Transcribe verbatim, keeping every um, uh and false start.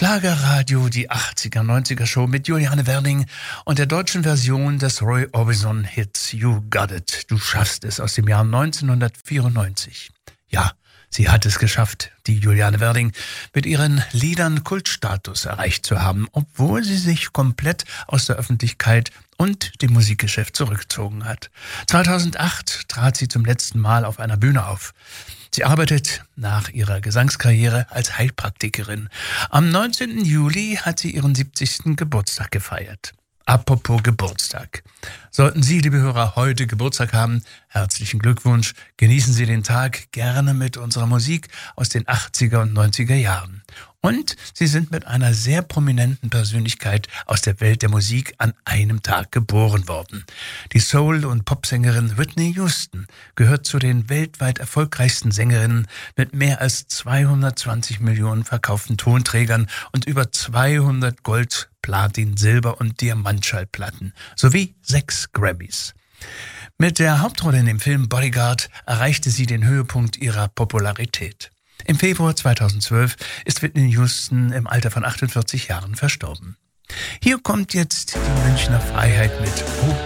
Schlagerradio, die achtziger, neunziger Show mit Juliane Werding und der deutschen Version des Roy Orbison-Hits You Got It. Du schaffst es aus dem Jahr neunzehnhundertvierundneunzig. Ja, sie hat es geschafft, die Juliane Werding, mit ihren Liedern Kultstatus erreicht zu haben, obwohl sie sich komplett aus der Öffentlichkeit und dem Musikgeschäft zurückgezogen hat. zweitausendacht trat sie zum letzten Mal auf einer Bühne auf. Sie arbeitet nach ihrer Gesangskarriere als Heilpraktikerin. Am neunzehnten Juli hat sie ihren siebzigsten Geburtstag gefeiert. Apropos Geburtstag. Sollten Sie, liebe Hörer, heute Geburtstag haben, herzlichen Glückwunsch. Genießen Sie den Tag gerne mit unserer Musik aus den achtziger und neunziger Jahren. Und Sie sind mit einer sehr prominenten Persönlichkeit aus der Welt der Musik an einem Tag geboren worden. Die Soul- und Popsängerin Whitney Houston gehört zu den weltweit erfolgreichsten Sängerinnen mit mehr als zweihundertzwanzig Millionen verkauften Tonträgern und über zweihundert Gold-, Platin-, Silber- und Diamantschallplatten sowie sechs Grammys. Mit der Hauptrolle in dem Film Bodyguard erreichte sie den Höhepunkt ihrer Popularität. Im Februar zweitausendzwölf ist Whitney Houston im Alter von achtundvierzig Jahren verstorben. Hier kommt jetzt die Münchner Freiheit mit Oh